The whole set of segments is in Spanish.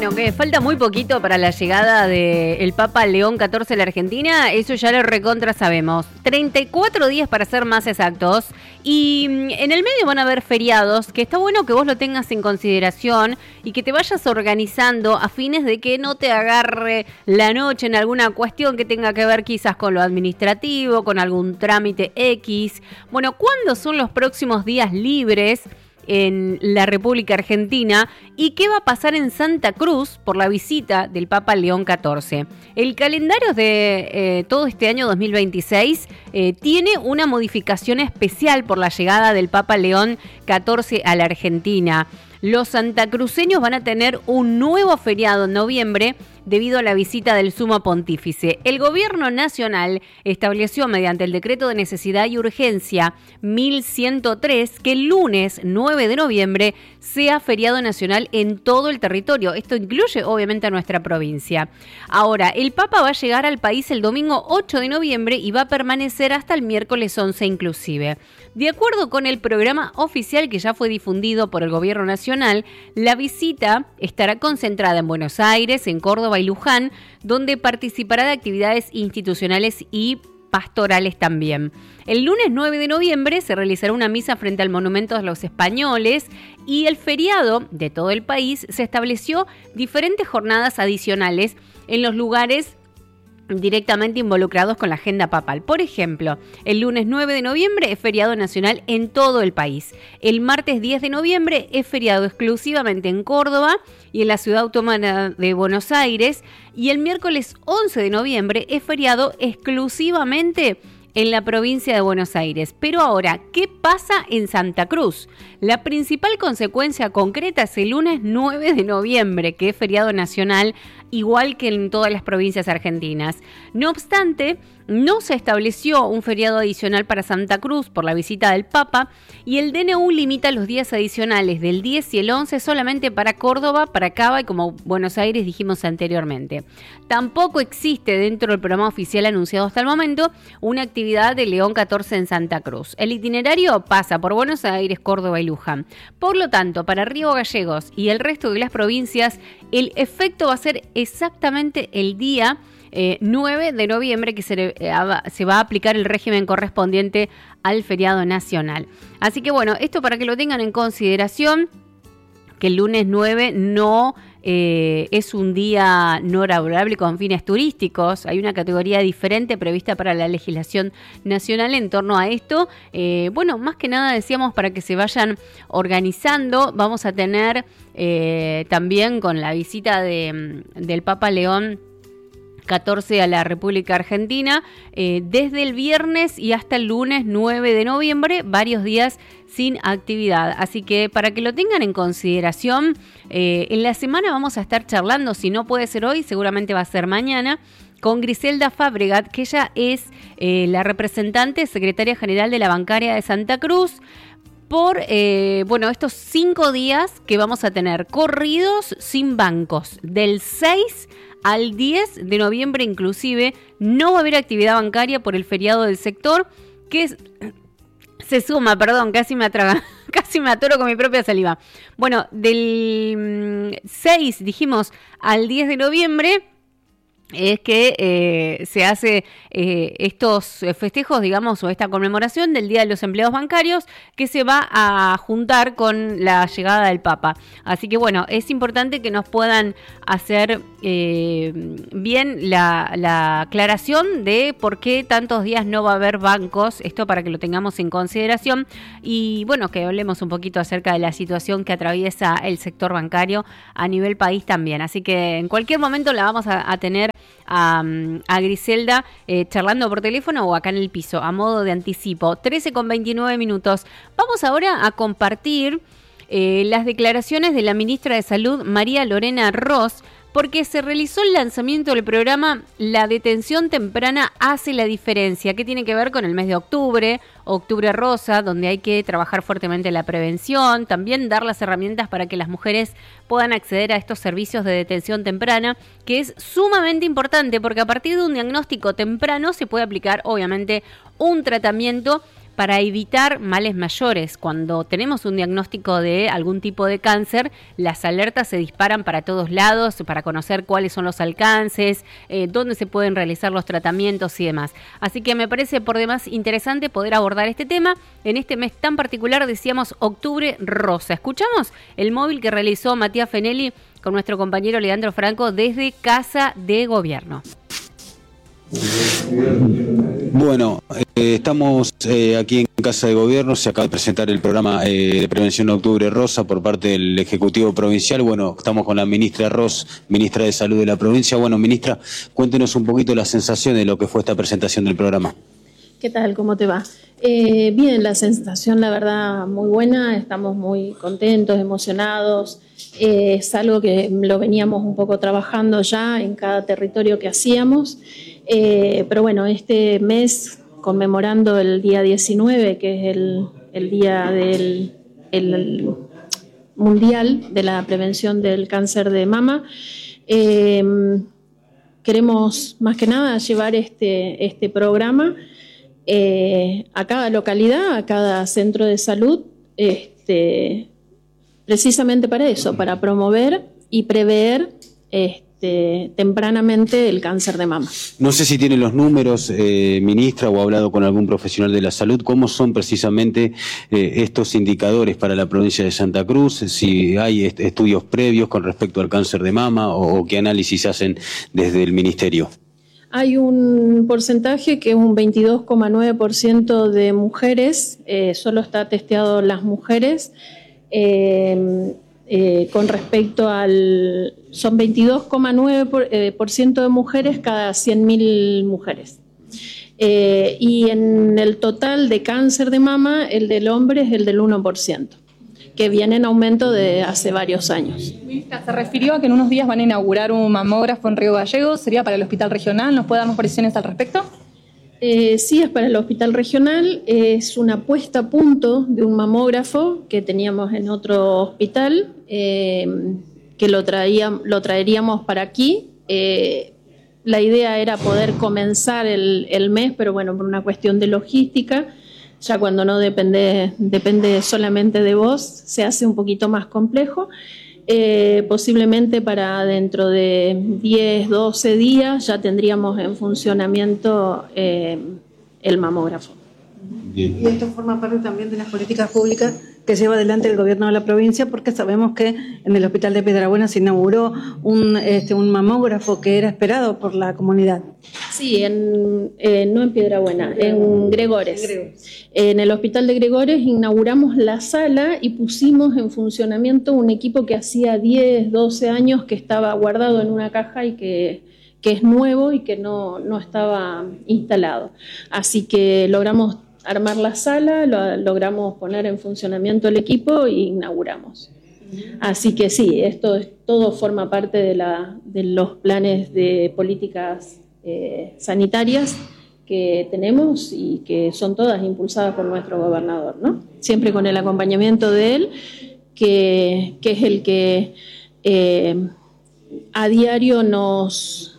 Bueno, que falta muy poquito para la llegada del Papa León XIV a la Argentina, eso ya lo recontra sabemos. 34 días para ser más exactos. Y en el medio van a haber feriados, que está bueno que vos lo tengas en consideración y que te vayas organizando a fines de que no te agarre la noche en alguna cuestión que tenga que ver quizás con lo administrativo, con algún trámite X. Bueno, ¿cuándo son los próximos días libres en la República Argentina y qué va a pasar en Santa Cruz por la visita del Papa León XIV? El calendario de todo este año 2026 tiene una modificación especial por la llegada del Papa León XIV a la Argentina. Los santacruceños van a tener un nuevo feriado en noviembre debido a la visita del Sumo Pontífice. El Gobierno Nacional estableció mediante el Decreto de Necesidad y Urgencia 1103 que el lunes 9 de noviembre sea feriado nacional en todo el territorio. Esto incluye obviamente a nuestra provincia. Ahora, el Papa va a llegar al país el domingo 8 de noviembre y va a permanecer hasta el miércoles 11 inclusive. De acuerdo con el programa oficial que ya fue difundido por el Gobierno Nacional, la visita estará concentrada en Buenos Aires, en Córdoba y Luján, donde participará de actividades institucionales y pastorales también. El lunes 9 de noviembre se realizará una misa frente al Monumento de los Españoles y el feriado de todo el país se estableció diferentes jornadas adicionales en los lugares directamente involucrados con la agenda papal. Por ejemplo, el lunes 9 de noviembre es feriado nacional en todo el país. El martes 10 de noviembre es feriado exclusivamente en Córdoba y en la Ciudad Autónoma de Buenos Aires. Y el miércoles 11 de noviembre es feriado exclusivamente en la provincia de Buenos Aires. Pero ahora, ¿qué pasa en Santa Cruz? La principal consecuencia concreta es el lunes 9 de noviembre, que es feriado nacional, igual que en todas las provincias argentinas. No obstante, no se estableció un feriado adicional para Santa Cruz por la visita del Papa y el DNU limita los días adicionales del 10 y el 11 solamente para Córdoba, para Cava y como Buenos Aires dijimos anteriormente. Tampoco existe dentro del programa oficial anunciado hasta el momento una actividad de León XIV en Santa Cruz. El itinerario pasa por Buenos Aires, Córdoba y Luján. Por lo tanto, para Río Gallegos y el resto de las provincias, el efecto va a ser exactamente el día 9 de noviembre que se va a aplicar el régimen correspondiente al feriado nacional. Así que bueno, esto para que lo tengan en consideración, que el lunes 9 no es un día no laborable con fines turísticos. Hay una categoría diferente prevista para la legislación nacional en torno a esto. Bueno, más que nada decíamos para que se vayan organizando. Vamos a tener también con la visita del Papa León XIV a la República Argentina, desde el viernes y hasta el lunes 9 de noviembre, varios días sin actividad. Así que para que lo tengan en consideración, en la semana vamos a estar charlando, si no puede ser hoy, seguramente va a ser mañana, con Griselda Fabregat, que ella es la representante secretaria general de la Bancaria de Santa Cruz, por estos 5 días que vamos a tener corridos sin bancos, del 6 al 10 de noviembre inclusive. No va a haber actividad bancaria por el feriado del sector, que se suma, casi me atoro con mi propia saliva. Bueno, del 6, dijimos, al 10 de noviembre es que se hace estos festejos, digamos, o esta conmemoración del Día de los Empleados Bancarios, que se va a juntar con la llegada del Papa. Así que bueno, es importante que nos puedan hacer bien la aclaración de por qué tantos días no va a haber bancos, esto para que lo tengamos en consideración, y bueno, que hablemos un poquito acerca de la situación que atraviesa el sector bancario a nivel país también. Así que en cualquier momento la vamos a tener a Griselda charlando por teléfono o acá en el piso a modo de anticipo. 13:29. Vamos ahora a compartir las declaraciones de la ministra de Salud, María Lorena Ross, porque se realizó el lanzamiento del programa La Detención Temprana Hace la Diferencia, que tiene que ver con el mes de octubre rosa, donde hay que trabajar fuertemente la prevención, también dar las herramientas para que las mujeres puedan acceder a estos servicios de detención temprana, que es sumamente importante porque a partir de un diagnóstico temprano se puede aplicar obviamente un tratamiento para evitar males mayores. Cuando tenemos un diagnóstico de algún tipo de cáncer, las alertas se disparan para todos lados, para conocer cuáles son los alcances, dónde se pueden realizar los tratamientos y demás. Así que me parece por demás interesante poder abordar este tema en este mes tan particular, decíamos Octubre Rosa. Escuchamos el móvil que realizó Matías Fenelli con nuestro compañero Leandro Franco desde Casa de Gobierno. Bueno, estamos aquí en Casa de Gobierno. Se acaba de presentar el programa de prevención de Octubre Rosa por parte del Ejecutivo Provincial. Bueno, estamos con la ministra Ros, ministra de Salud de la provincia. Bueno, ministra, cuéntenos un poquito la sensación de lo que fue esta presentación del programa. ¿Qué tal? ¿Cómo te va? Bien, la sensación, la verdad, muy buena. Estamos muy contentos, emocionados. Es algo que lo veníamos un poco trabajando ya en cada territorio que hacíamos. Pero bueno, este mes, conmemorando el día 19, que es el día del mundial de la prevención del cáncer de mama, queremos más que nada llevar este programa a cada localidad, a cada centro de salud, precisamente para eso, para promover y prever tempranamente el cáncer de mama. No sé si tiene los números, ministra, o ha hablado con algún profesional de la salud, ¿cómo son precisamente estos indicadores para la provincia de Santa Cruz? Si hay estudios previos con respecto al cáncer de mama o qué análisis hacen desde el ministerio. Hay un porcentaje que es un 22,9% de mujeres, solo está testeado las mujeres, con respecto son 22,9% de mujeres cada 100.000 mujeres. Y en el total de cáncer de mama, el del hombre es el del 1%, que viene en aumento de hace varios años. Ministra, se refirió a que en unos días van a inaugurar un mamógrafo en Río Gallegos. ¿Sería para el Hospital Regional? ¿Nos puede dar más precisiones al respecto? Sí, es para el Hospital Regional. Es una puesta a punto de un mamógrafo que teníamos en otro hospital, que lo traeríamos para aquí. La idea era poder comenzar el mes, pero bueno, por una cuestión de logística, ya cuando no depende solamente de vos, se hace un poquito más complejo. Posiblemente para dentro de 10, 12 días ya tendríamos en funcionamiento el mamógrafo. Bien. Y esto forma parte también de las políticas públicas que lleva adelante el gobierno de la provincia, porque sabemos que en el hospital de Piedrabuena se inauguró un mamógrafo que era esperado por la comunidad. Sí, no en Piedrabuena, en Gregores. En el hospital de Gregores inauguramos la sala y pusimos en funcionamiento un equipo que hacía 10, 12 años que estaba guardado en una caja y que es nuevo y que no estaba instalado. Así que logramos armar la sala, logramos poner en funcionamiento el equipo e inauguramos. Así que sí, todo forma parte de los planes de políticas sanitarias que tenemos y que son todas impulsadas por nuestro gobernador, ¿no? Siempre con el acompañamiento de él, que es el que a diario nos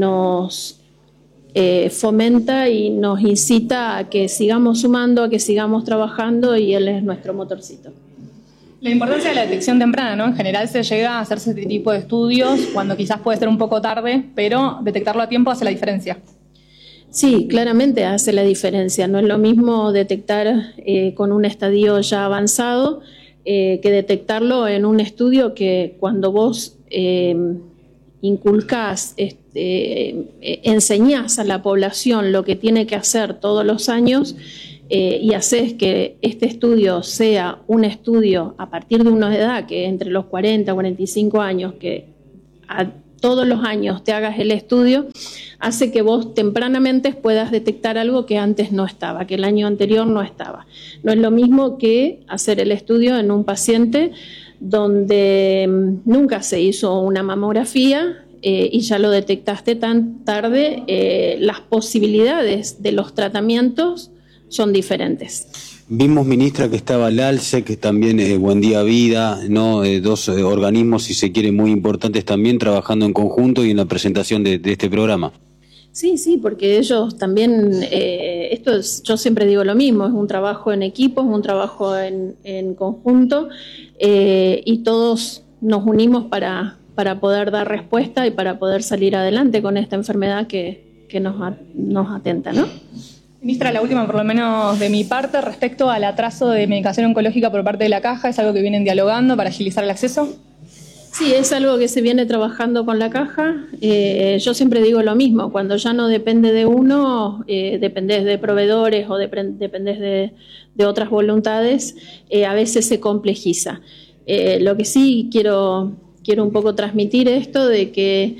fomenta y nos incita a que sigamos sumando, a que sigamos trabajando, y él es nuestro motorcito. La importancia de la detección temprana, ¿no? En general se llega a hacerse este tipo de estudios cuando quizás puede ser un poco tarde, pero detectarlo a tiempo hace la diferencia. Sí, claramente hace la diferencia. No es lo mismo detectar con un estadio ya avanzado que detectarlo en un estudio que cuando vos inculcás, enseñás a la población lo que tiene que hacer todos los años y haces que este estudio sea un estudio a partir de una edad que entre los 40 y 45 años, que todos los años te hagas el estudio, hace que vos tempranamente puedas detectar algo que antes no estaba, que el año anterior no estaba. No es lo mismo que hacer el estudio en un paciente donde nunca se hizo una mamografía y ya lo detectaste tan tarde. Las posibilidades de los tratamientos son diferentes. Vimos, ministra, que estaba el ALSE, que también Buen Día Vida, ¿no? Dos organismos, si se quiere, muy importantes también, trabajando en conjunto y en la presentación de este programa. Sí, porque ellos también yo siempre digo lo mismo, es un trabajo en equipo, es un trabajo en conjunto, y todos nos unimos para poder dar respuesta y para poder salir adelante con esta enfermedad que nos atenta, ¿no? Ministra, la última, por lo menos de mi parte, respecto al atraso de medicación oncológica por parte de la Caja, ¿es algo que vienen dialogando para agilizar el acceso? Sí, es algo que se viene trabajando con la Caja. Yo siempre digo lo mismo, cuando ya no depende de uno, dependés de proveedores o dependés de otras voluntades, a veces se complejiza. Lo que sí quiero un poco transmitir esto de que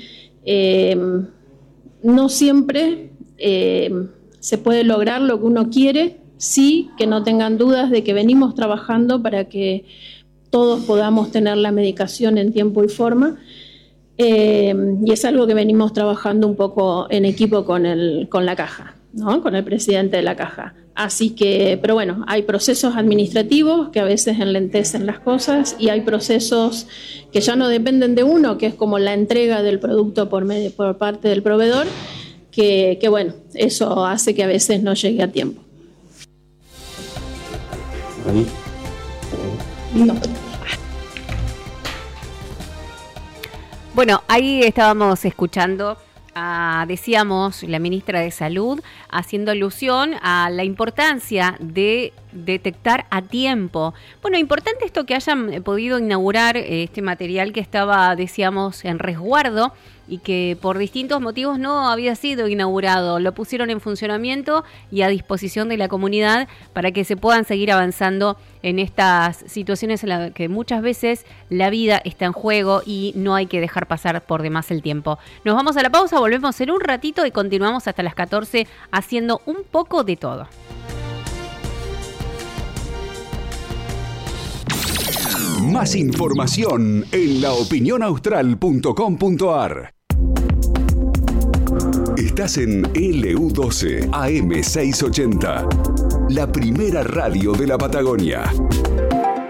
no siempre se puede lograr lo que uno quiere, sí, que no tengan dudas de que venimos trabajando para que todos podamos tener la medicación en tiempo y forma, y es algo que venimos trabajando un poco en equipo con la Caja, ¿no? Con el presidente de la Caja. Así que, pero bueno, hay procesos administrativos que a veces enlentecen las cosas y hay procesos que ya no dependen de uno, que es como la entrega del producto por parte del proveedor, que bueno, eso hace que a veces no llegue a tiempo. No. Bueno, ahí estábamos escuchando, decíamos, la ministra de Salud haciendo alusión a la importancia de detectar a tiempo. Bueno, importante esto que hayan podido inaugurar este material que estaba, decíamos, en resguardo y que por distintos motivos no había sido inaugurado. Lo pusieron en funcionamiento y a disposición de la comunidad para que se puedan seguir avanzando en estas situaciones en las que muchas veces la vida está en juego y no hay que dejar pasar por demás el tiempo. Nos vamos a la pausa, volvemos en un ratito y continuamos hasta las 14 haciendo un poco de todo. Más información en laopinionaustral.com.ar. Estás en LU12 AM680, la primera radio de la Patagonia.